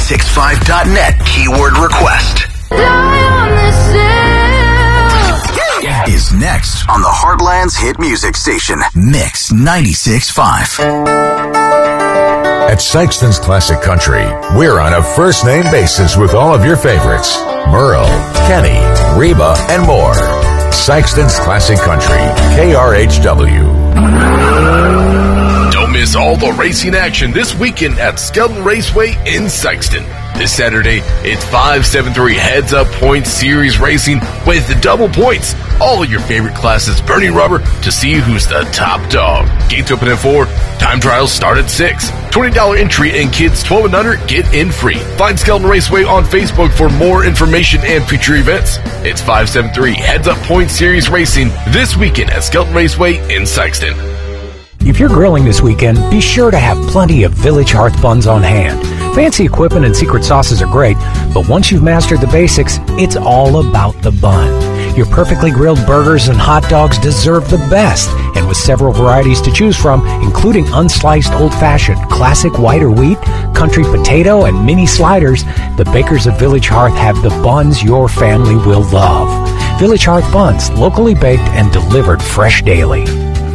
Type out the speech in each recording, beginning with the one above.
965.net keyword request. Is next on the Heartland's hit music station, Mix 96.5. At Sykeston's Classic Country, we're on a first-name basis with all of your favorites. Merle, Kenny, Reba, and more. Sykeston's Classic Country, KRHW. Don't miss all the racing action this weekend at Skelton Raceway in Sykeston. This Saturday, it's 573 Heads Up Points Series racing with double points. All your favorite classes burning rubber to see who's the top dog. Gates open at 4. Time trials start at 6. $20 entry and kids 12 and under get in free. Find Skelton Raceway on Facebook for more information and future events. It's 573 Heads Up Points Series racing this weekend at Skelton Raceway in Sykeston. If you're grilling this weekend, be sure to have plenty of Village Hearth buns on hand. Fancy equipment and secret sauces are great, but once you've mastered the basics, it's all about the bun. Your perfectly grilled burgers and hot dogs deserve the best, and with several varieties to choose from, including unsliced old-fashioned, classic white or wheat, country potato, and mini sliders, the bakers of Village Hearth have the buns your family will love. Village Hearth buns, locally baked and delivered fresh daily.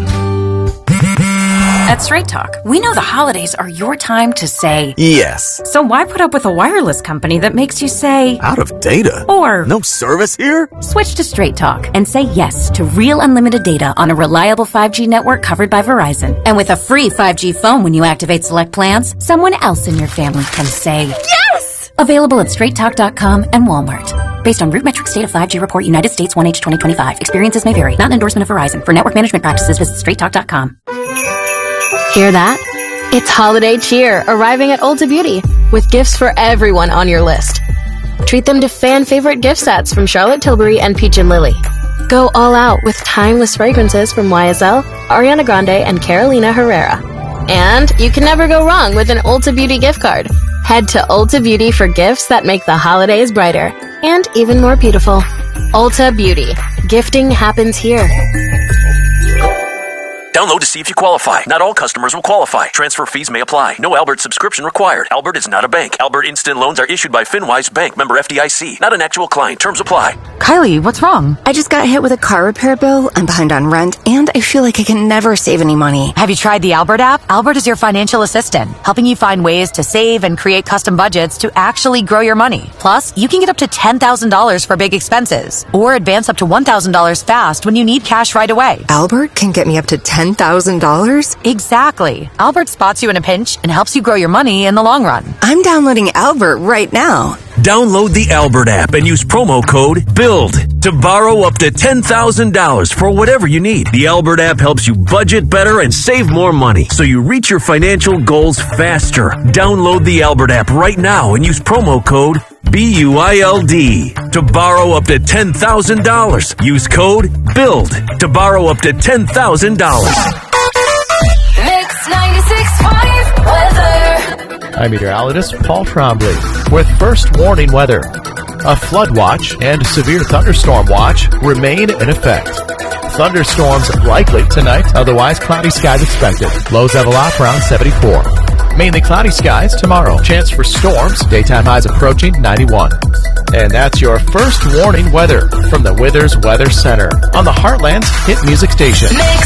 At Straight Talk, we know the holidays are your time to say yes. So why put up with a wireless company that makes you say out of data? Or no service here? Switch to Straight Talk and say yes to real unlimited data on a reliable 5G network covered by Verizon. And with a free 5G phone when you activate select plans, someone else in your family can say yes! Available at straighttalk.com and Walmart. Based on RootMetrics State of 5G Report, United States 1H 2025. Experiences may vary. Not an endorsement of Verizon. For network management practices, visit straighttalk.com. Hear that? It's holiday cheer arriving at Ulta Beauty with gifts for everyone on your list. Treat them to fan-favorite gift sets from Charlotte Tilbury and Peach & Lily. Go all out with timeless fragrances from YSL, Ariana Grande, and Carolina Herrera. And you can never go wrong with an Ulta Beauty gift card. Head to Ulta Beauty for gifts that make the holidays brighter and even more beautiful. Ulta Beauty. Gifting happens here. Download to see if you qualify. Not all customers will qualify. Transfer fees may apply. No Albert subscription required. Albert is not a bank. Albert Instant Loans are issued by FinWise Bank, member FDIC. Not an actual client. Terms apply. Kylie, what's wrong? I just got hit with a car repair bill. I'm behind on rent, and I feel like I can never save any money. Have you tried the Albert app? Albert is your financial assistant, helping you find ways to save and create custom budgets to actually grow your money. Plus, you can get up to $10,000 for big expenses, or advance up to $1,000 fast when you need cash right away. Albert can get me up to $10,000? Exactly. Albert spots you in a pinch and helps you grow your money in the long run. I'm downloading Albert right now. Download the Albert app and use promo code BUILD to borrow up to $10,000 for whatever you need. The Albert app helps you budget better and save more money so you reach your financial goals faster. Download the Albert app right now and use promo code BUILD to borrow up to $10,000. Use code BUILD to borrow up to $10,000. Mix 96.5 weather. I'm meteorologist Paul Trombley with first warning weather. A flood watch and severe thunderstorm watch remain in effect. Thunderstorms likely tonight, otherwise cloudy skies expected. Lows level off around 74. Mainly cloudy skies tomorrow. Chance for storms, daytime highs approaching 91. And that's your first warning weather from the Withers Weather Center on the Heartland's hit music station. Mix